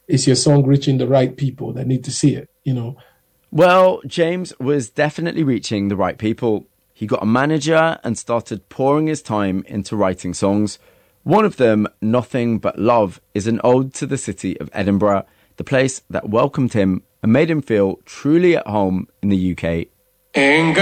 is your song reaching the right people that need to see it, you know? Well, James was definitely reaching the right people. He got a manager and started pouring his time into writing songs. One of them, Nothing But Love, is an ode to the city of Edinburgh, the place that welcomed him and made him feel truly at home in the UK. Ain't